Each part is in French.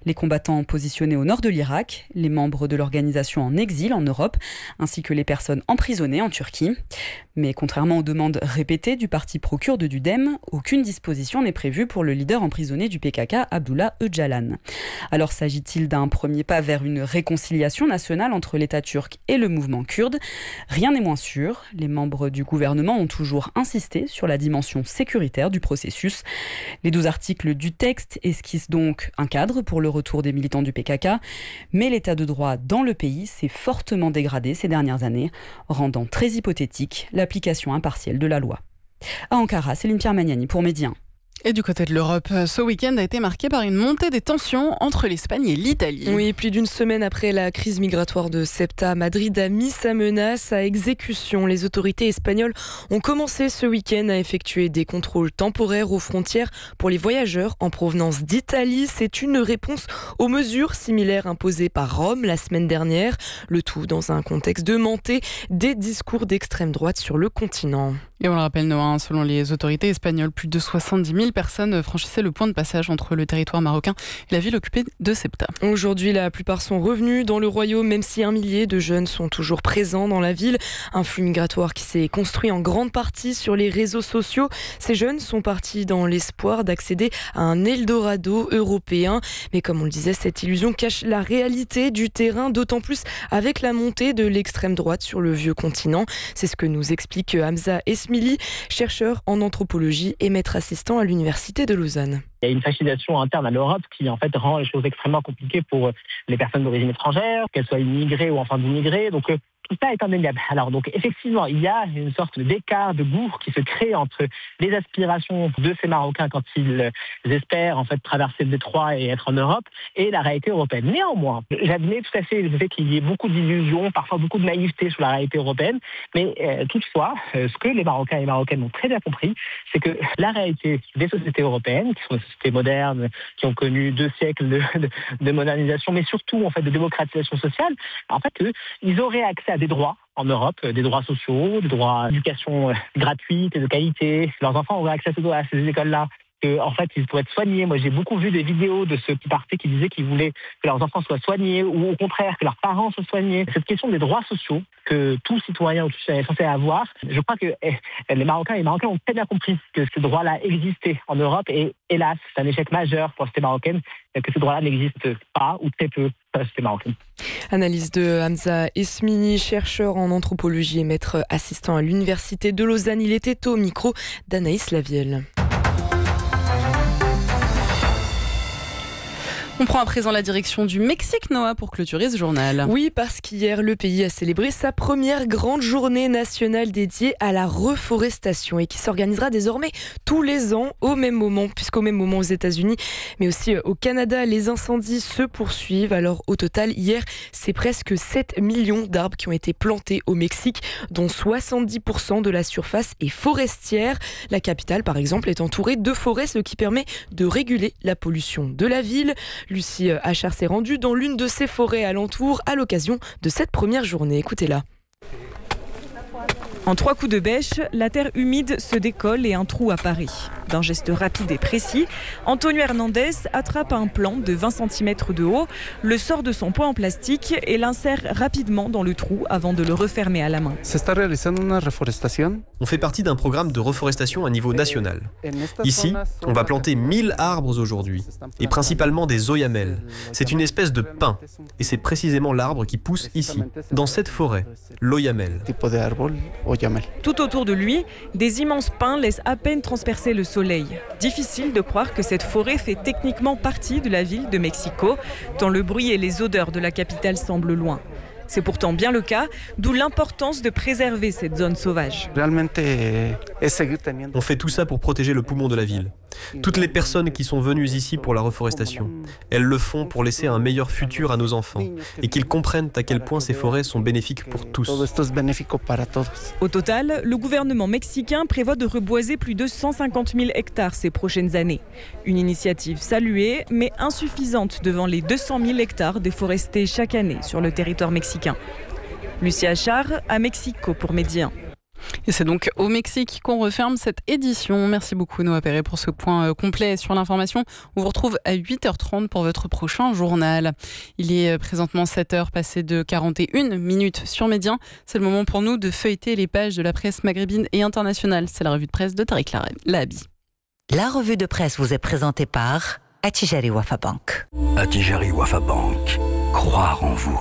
Les combattants positionnés au nord de l'Irak, les membres de l'organisation en exil en Europe, ainsi que les personnes emprisonnées en Turquie. Mais contrairement aux demandes répétées du parti pro-kurde du DEM, aucune disposition n'est prévue pour le leader emprisonné du PKK, Abdullah Öcalan. Alors s'agit-il d'un premier pas vers une réconciliation nationale entre l'État turc et le mouvement kurde ? Rien n'est moins sûr. Les membres du gouvernement ont toujours insisté sur la dimension sécuritaire du processus. Les 12 articles du texte esquissent donc un cadre pour le retour des militants du PKK, mais l'état de droit dans le pays s'est fortement dégradé ces dernières années, rendant très hypothétique l'application impartielle de la loi. À Ankara, Céline Pierre-Magnani pour Média 1. Et du côté de l'Europe, ce week-end a été marqué par une montée des tensions entre l'Espagne et l'Italie. Oui, plus d'une semaine après la crise migratoire de Ceuta, Madrid a mis sa menace à exécution. Les autorités espagnoles ont commencé ce week-end à effectuer des contrôles temporaires aux frontières pour les voyageurs en provenance d'Italie. C'est une réponse aux mesures similaires imposées par Rome la semaine dernière. Le tout dans un contexte de montée des discours d'extrême droite sur le continent. Et on le rappelle, Noah, selon les autorités espagnoles, plus de 70 000 personnes franchissaient le point de passage entre le territoire marocain et la ville occupée de Ceuta. Aujourd'hui, la plupart sont revenus dans le royaume, même si 1 millier de jeunes sont toujours présents dans la ville. Un flux migratoire qui s'est construit en grande partie sur les réseaux sociaux. Ces jeunes sont partis dans l'espoir d'accéder à un Eldorado européen. Mais comme on le disait, cette illusion cache la réalité du terrain, d'autant plus avec la montée de l'extrême droite sur le vieux continent. C'est ce que nous explique Hamza Esmili, chercheur en anthropologie et maître assistant à l'Université de Lausanne. Il y a une fascination interne à l'Europe qui en fait rend les choses extrêmement compliquées pour les personnes d'origine étrangère, qu'elles soient immigrées ou enfants d'immigrés. Donc tout ça est indéniable. Alors donc effectivement, il y a une sorte d'écart, de gouffre qui se crée entre les aspirations de ces Marocains quand ils espèrent en fait traverser le détroit et être en Europe et la réalité européenne. Néanmoins, j'admets tout à fait le fait qu'il y ait beaucoup d'illusions, parfois beaucoup de naïveté sur la réalité européenne, mais toutefois, ce que les Marocains et Marocaines ont très bien compris, c'est que la réalité des sociétés européennes, qui sont des sociétés modernes, qui ont connu 2 siècles de modernisation, mais surtout en fait de démocratisation sociale, en fait, ils auraient accès à des droits en Europe, des droits sociaux, des droits d'éducation gratuite et de qualité. Leurs enfants auraient accès à ces écoles-là. En fait, ils pourraient être soignés. Moi, j'ai beaucoup vu des vidéos de ceux qui partaient qui disaient qu'ils voulaient que leurs enfants soient soignés ou au contraire que leurs parents soient soignés. Cette question des droits sociaux que tout citoyen ou tout citoyen est censé avoir, je crois que les Marocains et les Marocains ont très bien compris que ce droit-là existait en Europe et hélas, c'est un échec majeur pour la société marocaine que ce droit-là n'existe pas ou très peu pour la société marocaine. Analyse de Hamza Esmini, chercheur en anthropologie et maître assistant à l'Université de Lausanne. Il était au micro d'Anaïs Lavielle. On prend à présent la direction du Mexique, Noah, pour clôturer ce journal. Oui, parce qu'hier, le pays a célébré sa première grande journée nationale dédiée à la reforestation et qui s'organisera désormais tous les ans au même moment, puisqu'au même moment aux États-Unis, mais aussi au Canada, les incendies se poursuivent. Alors au total, hier, c'est presque 7 millions d'arbres qui ont été plantés au Mexique, dont 70% de la surface est forestière. La capitale, par exemple, est entourée de forêts, ce qui permet de réguler la pollution de la ville. Lucie Achard s'est rendue dans l'une de ces forêts alentours à l'occasion de cette première journée. Écoutez-la. En 3 coups de bêche, la terre humide se décolle et un trou apparaît. D'un geste rapide et précis, Antonio Hernandez attrape un plant de 20 cm de haut, le sort de son poids en plastique et l'insère rapidement dans le trou avant de le refermer à la main. On fait partie d'un programme de reforestation à niveau national. Ici, on va planter 1000 arbres aujourd'hui, et principalement des oyamel. C'est une espèce de pin, et c'est précisément l'arbre qui pousse ici, dans cette forêt, l'oyamel. Tout autour de lui, des immenses pins laissent à peine transpercer le soleil. Difficile de croire que cette forêt fait techniquement partie de la ville de Mexico, tant le bruit et les odeurs de la capitale semblent loin. C'est pourtant bien le cas, d'où l'importance de préserver cette zone sauvage. On fait tout ça pour protéger le poumon de la ville. Toutes les personnes qui sont venues ici pour la reforestation, elles le font pour laisser un meilleur futur à nos enfants et qu'ils comprennent à quel point ces forêts sont bénéfiques pour tous. Au total, le gouvernement mexicain prévoit de reboiser plus de 150 000 hectares ces prochaines années. Une initiative saluée, mais insuffisante devant les 200 000 hectares déforestés chaque année sur le territoire mexicain. Lucie Achard à Mexico pour Média 1. Et c'est donc au Mexique qu'on referme cette édition. Merci beaucoup Noah Perret pour ce point complet sur l'information. On vous retrouve à 8h30 pour votre prochain journal. Il est présentement 7h passées de 41 minutes sur Média. C'est le moment pour nous de feuilleter les pages de la presse maghrébine et internationale. C'est la revue de presse de Tariq Lahabi. La revue de presse vous est présentée par Attijari Wafa Bank. Attijari Wafa Bank. Croire en vous.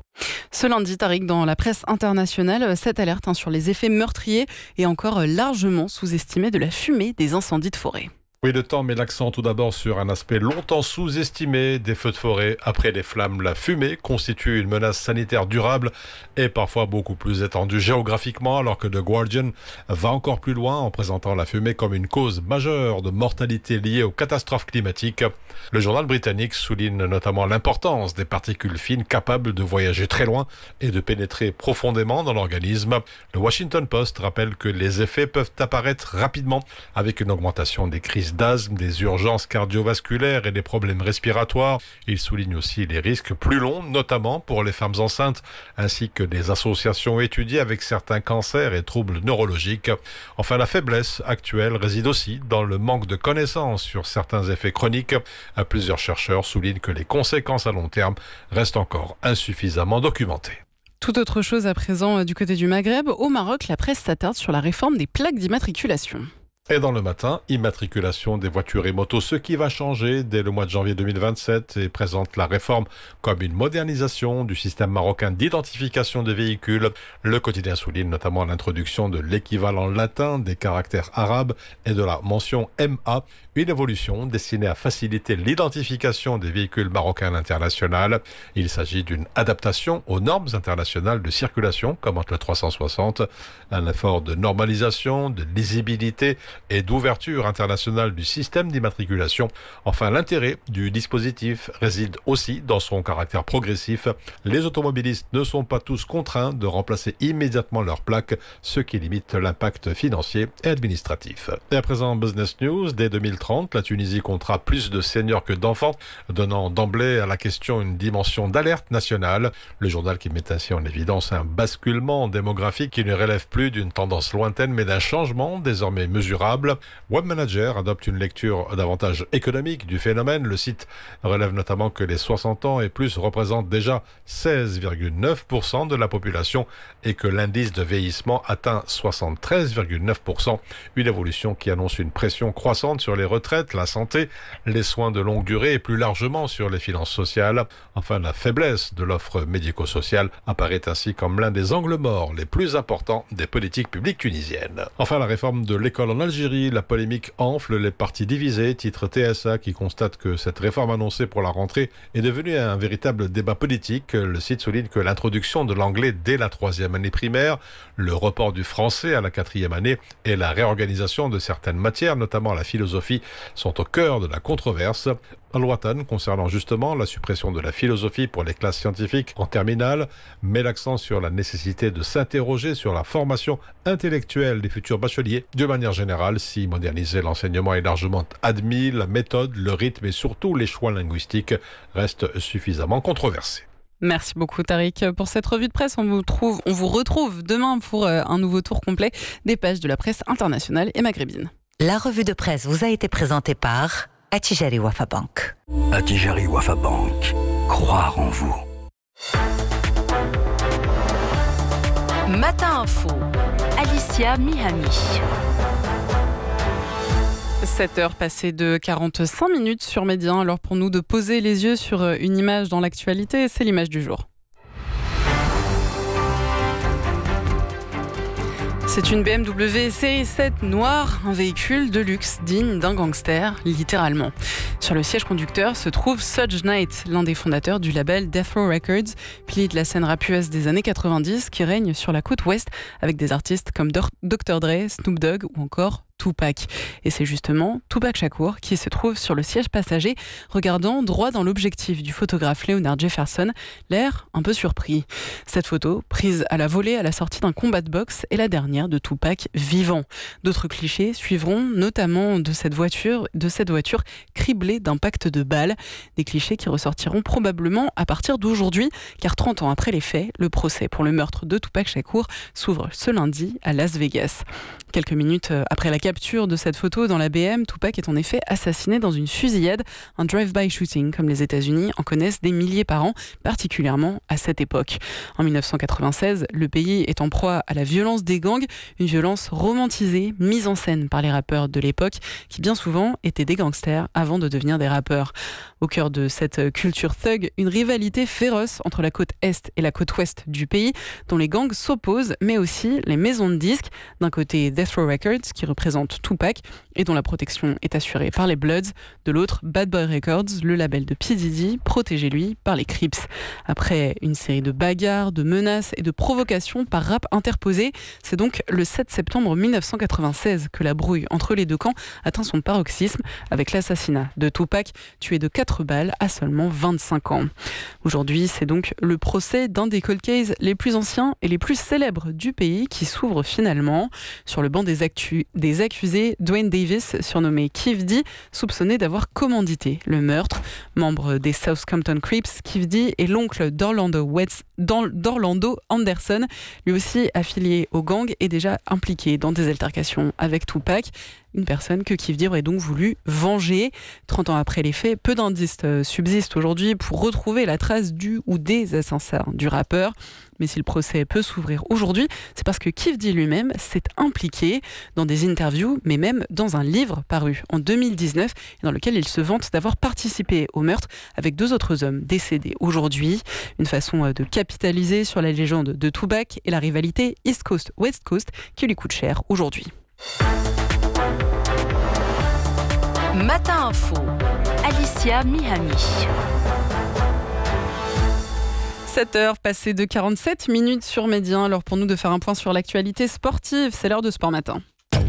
Ce lundi, Tariq, dans la presse internationale, cette alerte sur les effets meurtriers et encore largement sous-estimés de la fumée des incendies de forêt. Oui, le temps met l'accent tout d'abord sur un aspect longtemps sous-estimé des feux de forêt. Après les flammes, la fumée constitue une menace sanitaire durable et parfois beaucoup plus étendue géographiquement, alors que The Guardian va encore plus loin en présentant la fumée comme une cause majeure de mortalité liée aux catastrophes climatiques. Le journal britannique souligne notamment l'importance des particules fines capables de voyager très loin et de pénétrer profondément dans l'organisme. Le Washington Post rappelle que les effets peuvent apparaître rapidement avec une augmentation des crises d'asthme, des urgences cardiovasculaires et des problèmes respiratoires. Il souligne aussi les risques plus longs, notamment pour les femmes enceintes, ainsi que des associations étudiées avec certains cancers et troubles neurologiques. Enfin, la faiblesse actuelle réside aussi dans le manque de connaissances sur certains effets chroniques. Plusieurs chercheurs soulignent que les conséquences à long terme restent encore insuffisamment documentées. Tout autre chose à présent du côté du Maghreb. Au Maroc, la presse s'attarde sur la réforme des plaques d'immatriculation. Et dans le matin, immatriculation des voitures et motos, ce qui va changer dès le mois de janvier 2027 et présente la réforme comme une modernisation du système marocain d'identification des véhicules. Le quotidien souligne notamment l'introduction de l'équivalent latin des caractères arabes et de la mention MA, une évolution destinée à faciliter l'identification des véhicules marocains à l'international. Il s'agit d'une adaptation aux normes internationales de circulation, commente le 360, un effort de normalisation, de lisibilité et d'ouverture internationale du système d'immatriculation. Enfin, l'intérêt du dispositif réside aussi dans son caractère progressif. Les automobilistes ne sont pas tous contraints de remplacer immédiatement leurs plaques, ce qui limite l'impact financier et administratif. Et à présent, Business News, dès 2030, la Tunisie comptera plus de seniors que d'enfants, donnant d'emblée à la question une dimension d'alerte nationale. Le journal qui met ainsi en évidence un basculement démographique qui ne relève plus d'une tendance lointaine, mais d'un changement désormais mesurable. Webmanager adopte une lecture davantage économique du phénomène. Le site relève notamment que les 60 ans et plus représentent déjà 16,9% de la population et que l'indice de vieillissement atteint 73,9%. Une évolution qui annonce une pression croissante sur les retraites, la santé, les soins de longue durée et plus largement sur les finances sociales. Enfin, la faiblesse de l'offre médico-sociale apparaît ainsi comme l'un des angles morts les plus importants des politiques publiques tunisiennes. Enfin, la réforme de l'école en Algérie, la polémique enfle, les partis divisés, titre TSA qui constate que cette réforme annoncée pour la rentrée est devenue un véritable débat politique. Le site souligne que l'introduction de l'anglais dès la 3e année primaire, le report du français à la 4e année et la réorganisation de certaines matières, notamment la philosophie, sont au cœur de la controverse. Al-Watan, concernant justement la suppression de la philosophie pour les classes scientifiques en terminale, met l'accent sur la nécessité de s'interroger sur la formation intellectuelle des futurs bacheliers. De manière générale, si moderniser l'enseignement est largement admis, la méthode, le rythme et surtout les choix linguistiques restent suffisamment controversés. Merci beaucoup Tariq pour cette revue de presse. On vous retrouve demain pour un nouveau tour complet des pages de la presse internationale et maghrébine. La revue de presse vous a été présentée par Attijari Wafa Bank. Attijari Wafa Bank. Croire en vous. Matin Info. Alicia Mihami. 7h passées de 45 minutes sur Média. Alors pour nous de poser les yeux sur une image dans l'actualité, c'est l'image du jour. C'est une BMW série 7 noire, un véhicule de luxe digne d'un gangster, littéralement. Sur le siège conducteur se trouve Suge Knight, l'un des fondateurs du label Death Row Records, pilier de la scène rap US des années 90 qui règne sur la côte ouest avec des artistes comme Dr. Dre, Snoop Dogg ou encore Tupac. Et c'est justement Tupac Shakur qui se trouve sur le siège passager, regardant droit dans l'objectif du photographe Leonard Jefferson, l'air un peu surpris. Cette photo, prise à la volée à la sortie d'un combat de boxe, est la dernière de Tupac vivant. D'autres clichés suivront, notamment de cette voiture criblée d'impacts de balles. Des clichés qui ressortiront probablement à partir d'aujourd'hui, car 30 ans après les faits, le procès pour le meurtre de Tupac Shakur s'ouvre ce lundi à Las Vegas. Quelques minutes après la capture de cette photo dans la BM, Tupac est en effet assassiné dans une fusillade, un drive-by shooting comme les États-Unis en connaissent des milliers par an, particulièrement à cette époque. En 1996, le pays est en proie à la violence des gangs, une violence romantisée, mise en scène par les rappeurs de l'époque, qui bien souvent étaient des gangsters avant de devenir des rappeurs. Au cœur de cette culture thug, une rivalité féroce entre la côte est et la côte ouest du pays, dont les gangs s'opposent, mais aussi les maisons de disques. D'un côté, Death Row Records, qui représente Tupac, et dont la protection est assurée par les Bloods. De l'autre, Bad Boy Records, le label de P. Diddy, protégé lui par les Crips. Après une série de bagarres, de menaces et de provocations par rap interposé, c'est donc le 7 septembre 1996 que la brouille entre les deux camps atteint son paroxysme avec l'assassinat de Tupac, tué de 4 balles à seulement 25 ans. Aujourd'hui, c'est donc le procès d'un des cold cases les plus anciens et les plus célèbres du pays qui s'ouvre finalement. Sur le banc des accusés, Dwayne Davis, surnommé Kif D, soupçonné d'avoir commandité le meurtre. Membre des South Compton Crips, Kif D est l'oncle d'Orlando Anderson, lui aussi affilié au gang et déjà impliqué dans des altercations avec Tupac. Une personne que Kif D aurait donc voulu venger. 30 ans après les faits, peu d'indices subsistent aujourd'hui pour retrouver la trace du ou des assassins du rappeur. Mais si le procès peut s'ouvrir aujourd'hui, c'est parce que Kif D lui-même s'est impliqué dans des interviews, mais même dans un livre paru en 2019, dans lequel il se vante d'avoir participé au meurtre avec 2 autres hommes décédés aujourd'hui. Une façon de capitaliser sur la légende de Tupac et la rivalité East Coast-West Coast qui lui coûte cher aujourd'hui. Matin Info, Alicia Mihami. 7h passées de 47 minutes sur Média. Alors pour nous de faire un point sur l'actualité sportive, c'est l'heure de Sport Matin.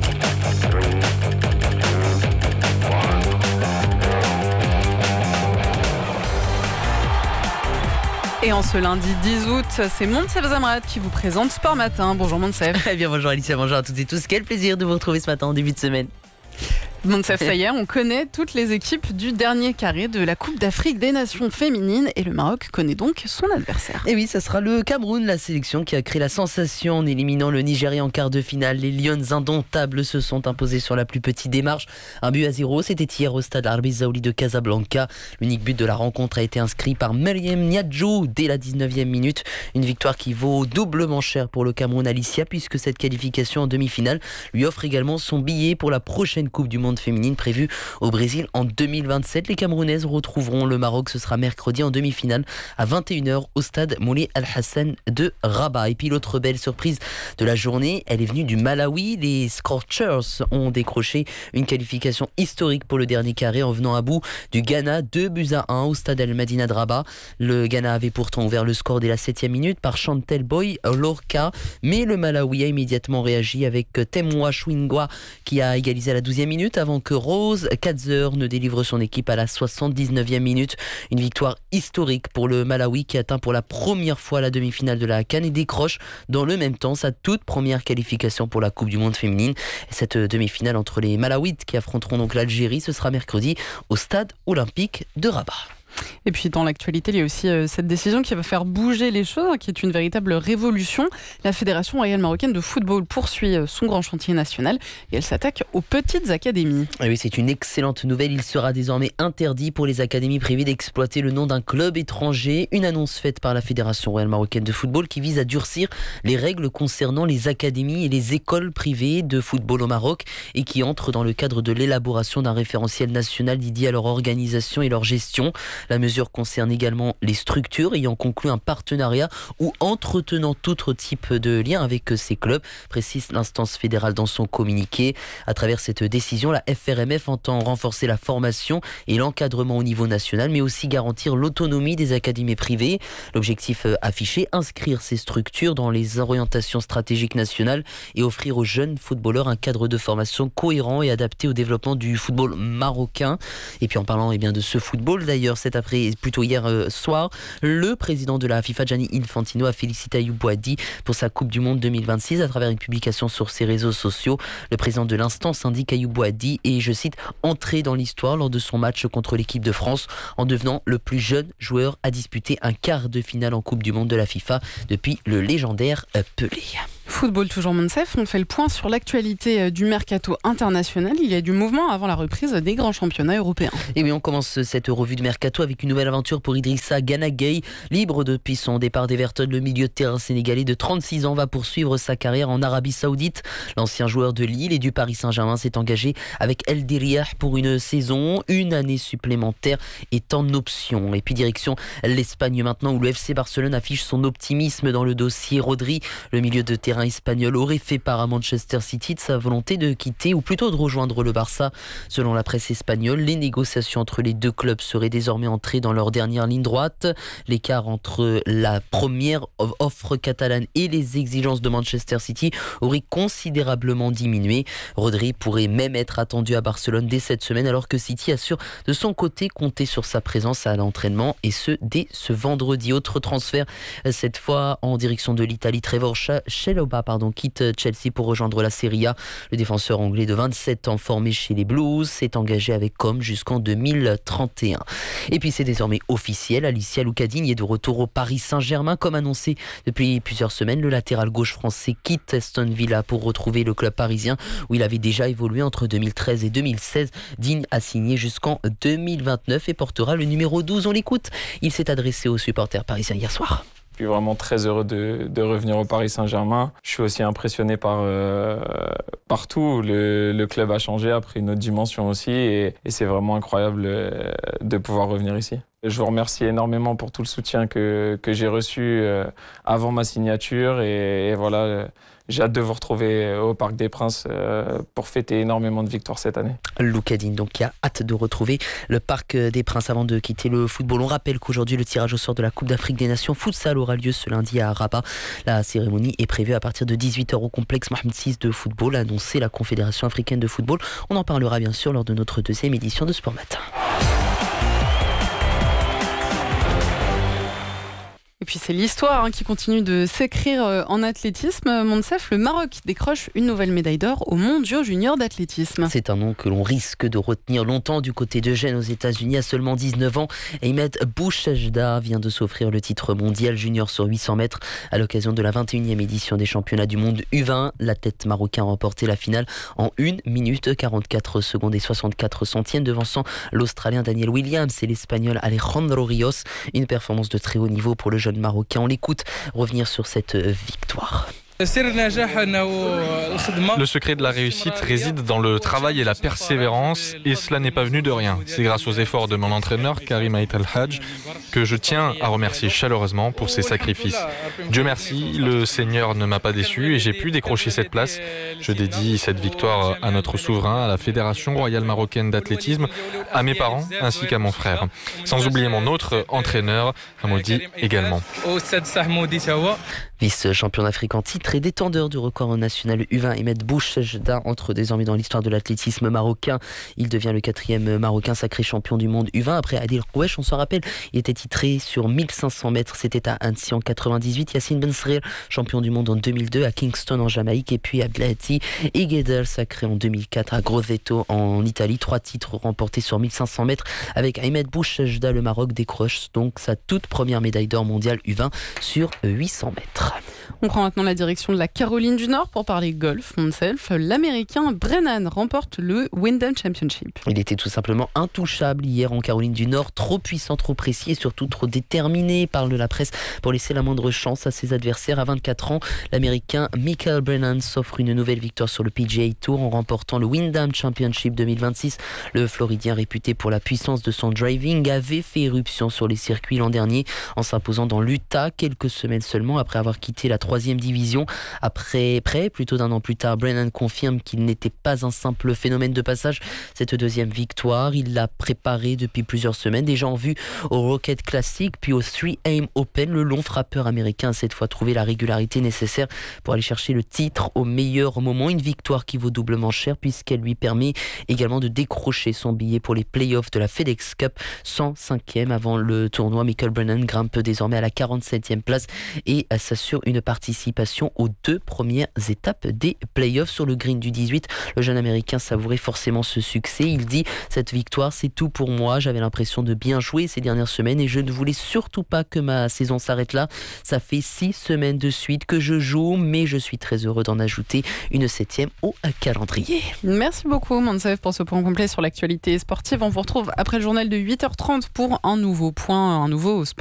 Et en ce lundi 10 août, c'est Monsef Zamrat qui vous présente Sport Matin. Bonjour Monsef. Eh bien bonjour Alicia, bonjour à toutes et tous. Quel plaisir de vous retrouver ce matin en début de semaine. Monsef, ça y est, on connaît toutes les équipes du dernier carré de la Coupe d'Afrique des Nations féminines et le Maroc connaît donc son adversaire. Et oui, ça sera le Cameroun, la sélection qui a créé la sensation en éliminant le Nigeria en quart de finale. Les Lions indomptables se sont imposés sur la plus petite démarche. 1-0, c'était hier au stade Arbi Zaouli de Casablanca. L'unique but de la rencontre a été inscrit par Meriem Niadjou dès la 19e minute. Une victoire qui vaut doublement cher pour le Cameroun, Alicia, puisque cette qualification en demi-finale lui offre également son billet pour la prochaine Coupe du Monde féminine prévue au Brésil en 2027. Les Camerounaises retrouveront le Maroc, ce sera mercredi en demi-finale à 21h au stade Moulay Al-Hassan de Rabat. Et puis l'autre belle surprise de la journée, elle est venue du Malawi. Les Scorchers ont décroché une qualification historique pour le dernier carré en venant à bout du Ghana 2-1 au stade Al-Madina de Rabat. Le Ghana avait pourtant ouvert le score dès la 7e minute par Chantel Boy Lorca, mais le Malawi a immédiatement réagi avec Temwa Chwingwa qui a égalisé à la 12e minute avant que Rose Katzer ne délivre son équipe à la 79e minute. Une victoire historique pour le Malawi qui atteint pour la première fois la demi-finale de la CAN et décroche dans le même temps sa toute première qualification pour la Coupe du Monde féminine. Et cette demi-finale entre les Malawites qui affronteront donc l'Algérie, ce sera mercredi au stade olympique de Rabat. Et puis dans l'actualité, il y a aussi cette décision qui va faire bouger les choses, qui est une véritable révolution. La Fédération royale marocaine de football poursuit son grand chantier national et elle s'attaque aux petites académies. Et oui, c'est une excellente nouvelle. Il sera désormais interdit pour les académies privées d'exploiter le nom d'un club étranger. Une annonce faite par la Fédération royale marocaine de football qui vise à durcir les règles concernant les académies et les écoles privées de football au Maroc et qui entre dans le cadre de l'élaboration d'un référentiel national dédié à leur organisation et leur gestion. La mesure concerne également les structures ayant conclu un partenariat ou entretenant tout autre type de lien avec ces clubs, précise l'instance fédérale dans son communiqué. À travers cette décision, la FRMF entend renforcer la formation et l'encadrement au niveau national, mais aussi garantir l'autonomie des académies privées. L'objectif affiché, inscrire ces structures dans les orientations stratégiques nationales et offrir aux jeunes footballeurs un cadre de formation cohérent et adapté au développement du football marocain. Et puis en parlant de ce football, d'ailleurs, plutôt hier soir, le président de la FIFA, Gianni Infantino, a félicité Ayoub Boadi pour sa Coupe du Monde 2026 à travers une publication sur ses réseaux sociaux. Le président de l'instance indique Ayoub Boadi est, je cite, entré dans l'histoire lors de son match contre l'équipe de France en devenant le plus jeune joueur à disputer un quart de finale en Coupe du Monde de la FIFA depuis le légendaire Pelé. Football toujours, Monsef, on fait le point sur l'actualité du mercato international. Il y a du mouvement avant la reprise des grands championnats européens. Et oui, on commence cette revue de mercato avec une nouvelle aventure pour Idrissa Gana Gueye. Libre depuis son départ d'Everton, le milieu de terrain sénégalais de 36 ans va poursuivre sa carrière en Arabie Saoudite. L'ancien joueur de Lille et du Paris Saint-Germain s'est engagé avec El Diriyah pour une saison. Une année supplémentaire est en option. Et puis direction l'Espagne maintenant, où le FC Barcelone affiche son optimisme dans le dossier Rodri. Le milieu de terrain espagnol aurait fait part à Manchester City de sa volonté de quitter ou plutôt de rejoindre le Barça. Selon la presse espagnole, les négociations entre les deux clubs seraient désormais entrées dans leur dernière ligne droite. L'écart entre la première offre catalane et les exigences de Manchester City aurait considérablement diminué. Rodri pourrait même être attendu à Barcelone dès cette semaine, alors que City assure de son côté compter sur sa présence à l'entraînement, et ce dès ce vendredi. Autre transfert, cette fois en direction de l'Italie, Trevor Chalobah quitte Chelsea pour rejoindre la Serie A. Le défenseur anglais de 27 ans formé chez les Blues s'est engagé avec Com jusqu'en 2031. Et puis c'est désormais officiel, Alicia Loukadine est de retour au Paris Saint-Germain. Comme annoncé depuis plusieurs semaines, le latéral gauche français quitte Aston Villa pour retrouver le club parisien où il avait déjà évolué entre 2013 et 2016. Digne a signé jusqu'en 2029 et portera le numéro 12. On l'écoute, il s'est adressé aux supporters parisiens hier soir. Je suis vraiment très heureux de revenir au Paris Saint-Germain. Je suis aussi impressionné par tout. Le club a changé, a pris une autre dimension aussi, et c'est vraiment incroyable de pouvoir revenir ici. Je vous remercie énormément pour tout le soutien que j'ai reçu avant ma signature, et voilà. J'ai hâte de vous retrouver au Parc des Princes pour fêter énormément de victoires cette année. Loukadine, donc, qui a hâte de retrouver le Parc des Princes avant de quitter le football. On rappelle qu'aujourd'hui, le tirage au sort de la Coupe d'Afrique des Nations Futsal aura lieu ce lundi à Rabat. La cérémonie est prévue à partir de 18h au complexe Mohamed VI de football, a annoncé la Confédération africaine de football. On en parlera bien sûr lors de notre deuxième édition de Sport Matin. Et puis c'est l'histoire qui continue de s'écrire en athlétisme. Monsef, le Maroc décroche une nouvelle médaille d'or aux mondiaux juniors d'athlétisme. C'est un nom que l'on risque de retenir longtemps du côté de Gênes aux États-Unis. À seulement 19 ans, Ahmed Bouchajda vient de s'offrir le titre mondial junior sur 800 mètres à l'occasion de la 21e édition des championnats du monde U20. L'athlète marocain a remporté la finale en 1 minute 44 secondes et 64 centièmes, devançant l'Australien Daniel Williams et l'Espagnol Alejandro Rios. Une performance de très haut niveau pour le jeune Marocain. On l'écoute revenir sur cette victoire. Le secret de la réussite réside dans le travail et la persévérance, et cela n'est pas venu de rien. C'est grâce aux efforts de mon entraîneur, Karim Ait Al-Hajj, que je tiens à remercier chaleureusement pour ses sacrifices. Dieu merci, le Seigneur ne m'a pas déçu et j'ai pu décrocher cette place. Je dédie cette victoire à notre souverain, à la Fédération royale marocaine d'athlétisme, à mes parents ainsi qu'à mon frère. Sans oublier mon autre entraîneur, Hamoudi également. Vice-champion d'Afrique en titre et détendeur du record national U20, Ahmed Bouchajda entre désormais dans l'histoire de l'athlétisme marocain. Il devient le 4e Marocain sacré champion du monde U20 après Adil Kouesh. On s'en rappelle, il était titré sur 1500 mètres. C'était à Annecy en 98. Yassine Bensrir, champion du monde en 2002 à Kingston en Jamaïque. Et puis Abdelhati Egedel, sacré en 2004 à Grosseto en Italie. 3 titres remportés sur 1500 mètres. Avec Ahmed Bouchajda, le Maroc décroche donc sa toute première médaille d'or mondiale U20 sur 800 mètres. On prend maintenant la direction direction de la Caroline du Nord pour parler golf. Montself, l'Américain Brennan remporte le Wyndham Championship. Il était tout simplement intouchable hier en Caroline du Nord, trop puissant, trop précis et surtout trop déterminé, parle la presse, pour laisser la moindre chance à ses adversaires. À 24 ans, l'Américain Michael Brennan s'offre une nouvelle victoire sur le PGA Tour en remportant le Wyndham Championship 2026. Le Floridien, réputé pour la puissance de son driving, avait fait éruption sur les circuits l'an dernier en s'imposant dans l'Utah quelques semaines seulement après avoir quitté la 3e division. Plutôt d'un an plus tard, Brennan confirme qu'il n'était pas un simple phénomène de passage. Cette deuxième victoire, il l'a préparée depuis plusieurs semaines, déjà en vue au Rocket Classic puis au 3AM Open. Le long frappeur américain a cette fois trouvé la régularité nécessaire pour aller chercher le titre au meilleur moment. Une victoire qui vaut doublement cher puisqu'elle lui permet également de décrocher son billet pour les playoffs de la FedEx Cup. 105e avant le tournoi, Michael Brennan grimpe désormais à la 47e place et s'assure une participation aux 2 premières étapes des playoffs. Sur le green du 18, le jeune américain savourait forcément ce succès. Il dit « Cette victoire, c'est tout pour moi. J'avais l'impression de bien jouer ces dernières semaines et je ne voulais surtout pas que ma saison s'arrête là. Ça fait 6 semaines de suite que je joue, mais je suis très heureux d'en ajouter une 7e au calendrier. » Merci beaucoup, Montself, pour ce point complet sur l'actualité sportive. On vous retrouve après le journal de 8h30 pour un nouveau point, un nouveau sport.